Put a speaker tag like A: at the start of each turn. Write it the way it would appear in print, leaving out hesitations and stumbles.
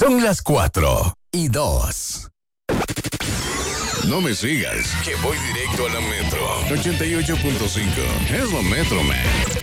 A: Son las 4:02.
B: No me sigas, que voy directo a la Metro 88.5. Es la Metro, man.